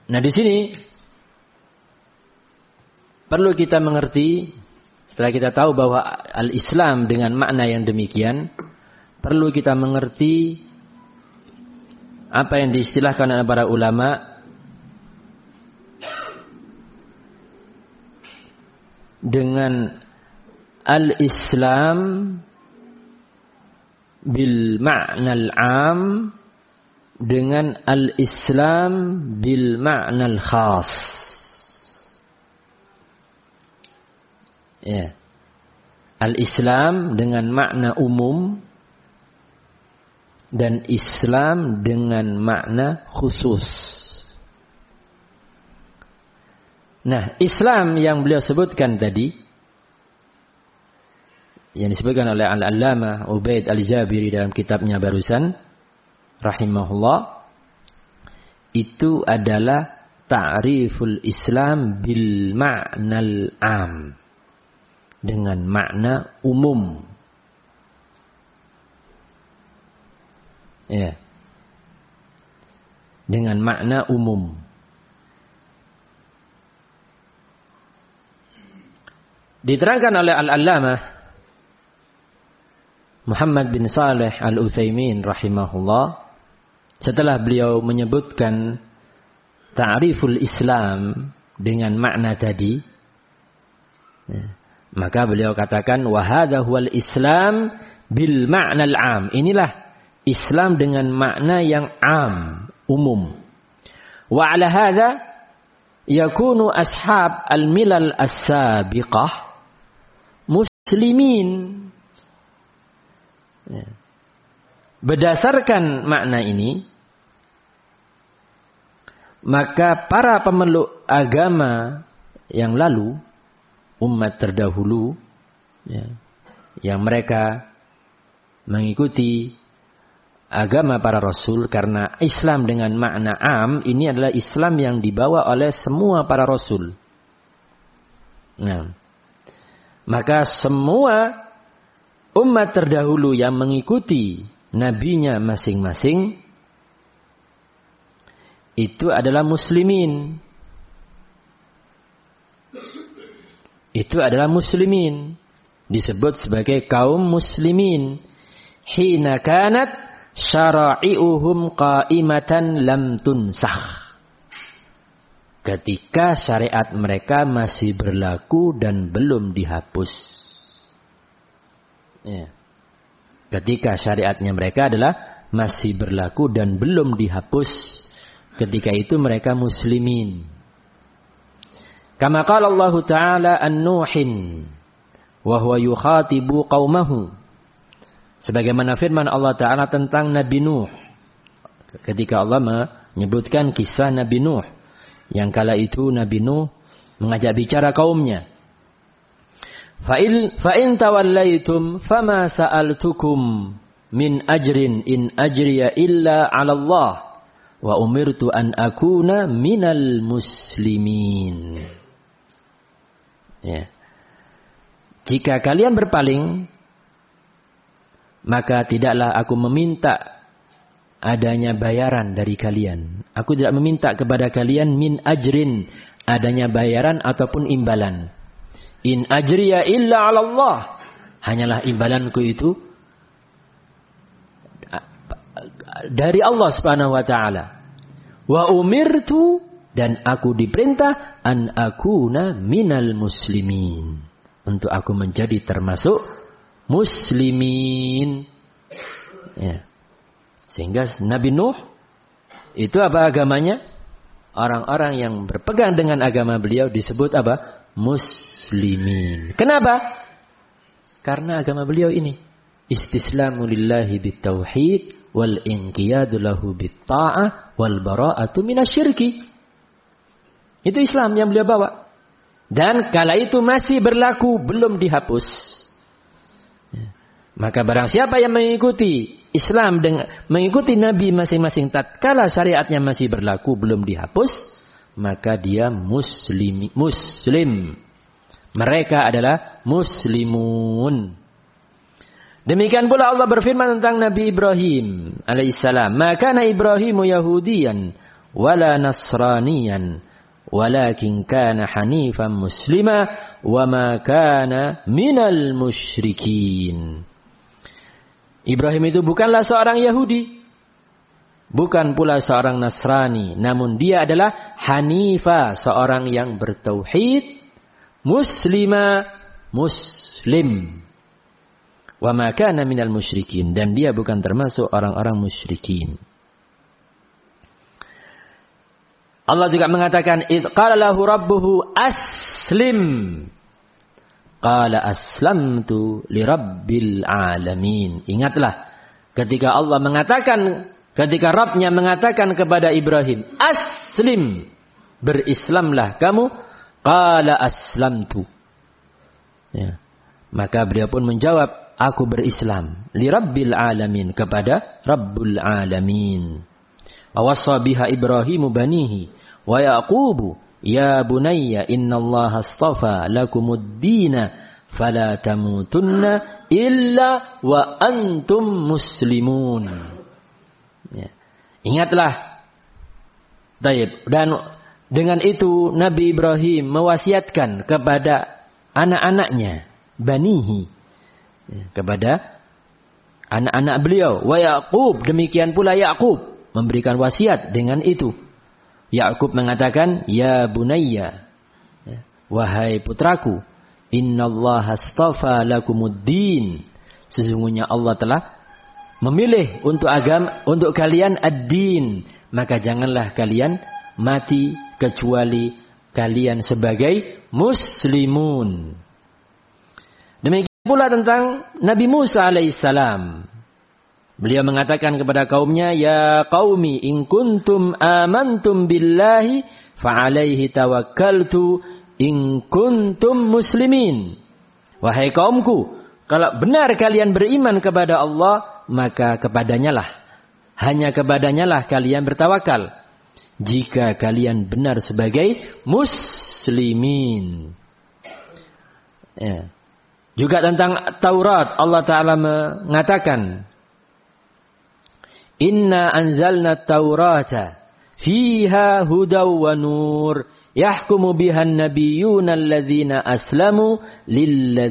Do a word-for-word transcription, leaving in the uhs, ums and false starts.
Nah, di sini perlu kita mengerti, setelah kita tahu bahwa al-Islam dengan makna yang demikian, perlu kita mengerti apa yang diistilahkan oleh para ulama dengan al-Islam bil ma'na al-'am dengan al-Islam bil ma'na al-khas. Ya. Al-Islam dengan makna umum dan Islam dengan makna khusus. Nah, Islam yang beliau sebutkan tadi, yang disebutkan oleh Al-Allamah Ubaid Al-Jabiri dalam kitabnya barusan, rahimahullah, itu adalah ta'riful Islam bil ma'nal am, dengan makna umum. Ya. Dengan makna umum. Diterangkan oleh Al-Allamah Muhammad bin Saleh Al-Utsaimin rahimahullah, setelah beliau menyebutkan ta'riful Islam dengan makna tadi, ya, maka beliau katakan wa hadza huwal Islam bil ma'nal 'am. Inilah Islam dengan makna yang am, umum. Wa 'ala hadza yakunu ashab al-milal as-sabiqah muslimin. Ya. Berdasarkan makna ini, maka para pemeluk agama yang lalu, umat terdahulu, ya, yang mereka mengikuti agama para rasul, karena Islam dengan makna am ini adalah Islam yang dibawa oleh semua para rasul. Nah, maka semua umat terdahulu yang mengikuti nabinya masing-masing itu adalah muslimin. Itu adalah muslimin. Disebut sebagai kaum muslimin. Hina kanat syara'i'uhum qa'imatan lam tunsakh. Ketika syariat mereka masih berlaku dan belum dihapus. Ya. Ketika syariatnya mereka adalah masih berlaku dan belum dihapus, ketika itu mereka muslimin. Kama qala Allah Ta'ala an-Nuhin wa huwa yukhatibu qaumahu. Sebagaimana firman Allah Ta'ala tentang Nabi Nuh, ketika Allah menyebutkan kisah Nabi Nuh, yang kala itu Nabi Nuh mengajak bicara kaumnya. Fa'il fa'in tawallaitum fama sa'altukum min ajrin in ajriya illa 'ala Allah wa umirtu an akuna minal muslimin. Ya. Jika kalian berpaling, maka tidaklah aku meminta adanya bayaran dari kalian. Aku tidak meminta kepada kalian min ajrin, adanya bayaran ataupun imbalan. In ajriya illa 'ala Allah. Hanyalah imbalanku itu dari Allah Subhanahu wa taala. Wa umirtu, dan aku diperintah an akuna minal muslimin, untuk aku menjadi termasuk muslimin. Ya. Sehingga Nabi Nuh itu apa agamanya? Orang-orang yang berpegang dengan agama beliau disebut apa? Muslimin. Kenapa? Karena agama beliau ini istislamu lillahi bitauhid wal inqiyadu lahu bitta'ah wal bara'atu minasyirki. Itu Islam yang beliau bawa. Dan kala itu masih berlaku, belum dihapus. Maka barang siapa yang mengikuti Islam dengan mengikuti Nabi masing-masing tatkala syariatnya masih berlaku, belum dihapus, maka dia muslim. Muslim. Mereka adalah muslimun. Demikian pula Allah berfirman tentang Nabi Ibrahim alaihissalam. Maka na Ibrahimu Yahudiyan wala nasraniyan walakin kana hanifan muslima wa ma kana minal musyrikin. Ibrahim itu bukanlah seorang Yahudi, bukan pula seorang Nasrani, namun dia adalah hanifa, seorang yang bertauhid, muslima, muslim. Wa ma kana minal musyrikin, dan dia bukan termasuk orang-orang musyrikin. Allah juga mengatakan, "Idz qala lahu rabbuhu aslim." Qala aslamtu lirabbil alamin. Ingatlah ketika Allah mengatakan, ketika Rabbnya mengatakan kepada Ibrahim, "Aslim." Berislamlah kamu. Qala aslamtu. Ya. Maka beliau pun menjawab, aku berislam lirabbil alamin, kepada Rabbul alamin. Awassa biha Ibrahimu banihi wa Yaqubu ya bunayya innallaha astafa lakumuddina fala tamutunna illa wa antum muslimun. Ya. Ingatlah. Baik. Dan dengan itu Nabi Ibrahim mewasiatkan kepada anak-anaknya, banihi, ya, kepada anak-anak beliau. Wa Yaqub, demikian pula Yaqub memberikan wasiat dengan itu. Yaqub mengatakan, ya bunayya, ya, wahai putraku, innallaha astafa lakumuddin, sesungguhnya Allah telah memilih untuk agama, untuk kalian ad-din, maka janganlah kalian mati kecuali kalian sebagai muslimun. Demikian pula tentang Nabi Musa alaihissalam. Beliau mengatakan kepada kaumnya, ya qaumi in kuntum amantum billahi fa'alaihi tawakkaltu in kuntum muslimin. Wahai kaumku, kalau benar kalian beriman kepada Allah, maka kepadanya lah, hanya kepadanya lah kalian bertawakal, jika kalian benar sebagai muslimin. Ya. Juga tentang Taurat, Allah Ta'ala mengatakan, Inna anzalna Taurata fiha hudaw wa nur yahkumu bihan nabiyyuna alladzina aslamu lilladzina